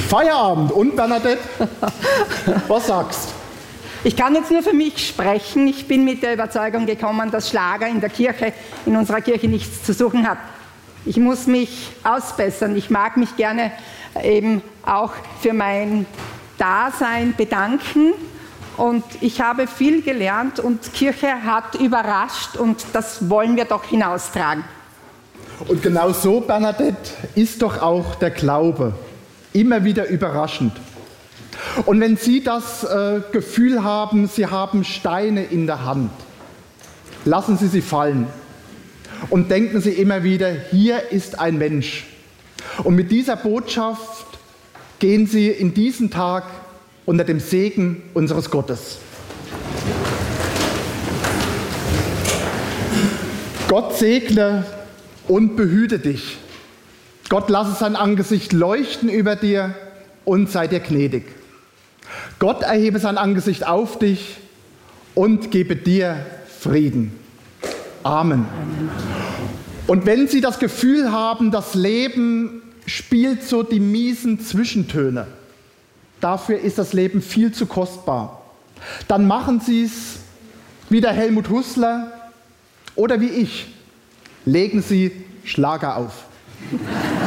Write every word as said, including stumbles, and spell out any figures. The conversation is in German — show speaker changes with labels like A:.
A: Feierabend. Und Bernadette, was sagst?
B: Ich kann jetzt nur für mich sprechen. Ich bin mit der Überzeugung gekommen, dass Schlager in der Kirche, in unserer Kirche nichts zu suchen hat. Ich muss mich ausbessern. Ich mag mich gerne eben auch für mein Dasein bedanken. Und ich habe viel gelernt und Kirche hat überrascht und das wollen wir doch hinaustragen.
A: Und genau so, Bernadette, ist doch auch der Glaube. Immer wieder überraschend. Und wenn Sie das äh, Gefühl haben, Sie haben Steine in der Hand, lassen Sie sie fallen. Und denken Sie immer wieder, hier ist ein Mensch. Und mit dieser Botschaft gehen Sie in diesen Tag unter dem Segen unseres Gottes. Gott segne und behüte dich. Gott lasse sein Angesicht leuchten über dir und sei dir gnädig. Gott erhebe sein Angesicht auf dich und gebe dir Frieden. Amen. Und wenn Sie das Gefühl haben, das Leben spielt so die miesen Zwischentöne, dafür ist das Leben viel zu kostbar, dann machen Sie es wie der Helmut Hussler oder wie ich. Legen Sie Schlager auf.